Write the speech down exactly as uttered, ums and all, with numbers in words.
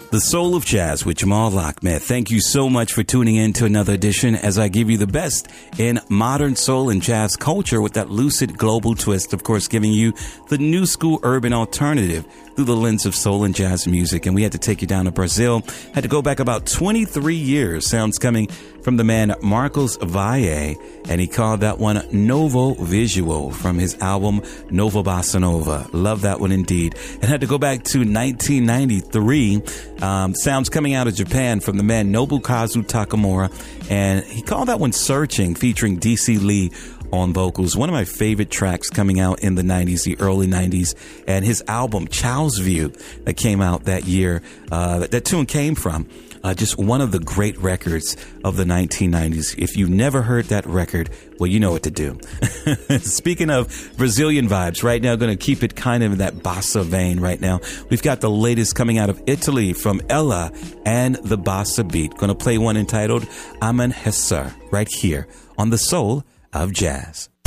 The Soul of Jazz with Jamal Ahmed. Thank you so much for tuning in to another edition as I give you the best in modern soul and jazz culture with that lucid global twist, of course, giving you the new school urban alternative through the lens of soul and jazz music. And we had to take you down to Brazil, had to go back about twenty-three years. Sounds coming from the man Marcos Valle, and he called that one Novo Visual from his album Nova Bossa Nova. Love that one indeed. And had to go back to nineteen ninety-three. Um, sounds coming out of Japan from the man Nobukazu Takamura, and he called that one Searching, featuring D C Lee on vocals. One of my favorite tracks coming out in the nineties, the early nineties, and his album Child's View that came out that year, uh, that, that tune came from. Uh, just one of the great records of the nineteen nineties. If you never heard that record, well, you know what to do. Speaking of Brazilian vibes, right now, going to keep it kind of in that bossa vein right now. We've got the latest coming out of Italy from Ella and the Bossa Beat. Going to play one entitled Amanhecer right here on The Soul of Jazz.